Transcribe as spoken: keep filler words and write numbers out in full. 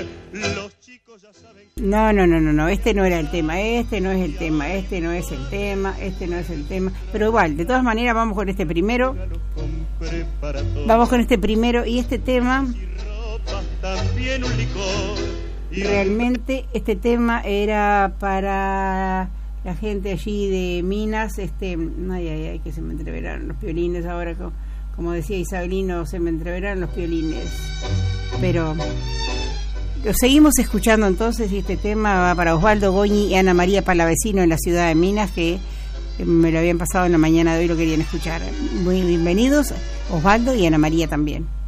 No, no, no, no, no, este no era el tema, este no es el tema, este no es el tema, este no es el tema, pero igual, de todas maneras vamos con este primero, vamos con este primero y este tema, realmente este tema era para la gente allí de Minas, este, ay, ay, ay, que se me entreveraron los piolines ahora, como, como decía Isabelino, se me entreveraron los piolines, pero... Lo seguimos escuchando entonces y este tema va para Osvaldo Goñi y Ana María Palavecino en la ciudad de Minas, que me lo habían pasado en la mañana de hoy, lo querían escuchar. Muy bienvenidos, Osvaldo y Ana María también.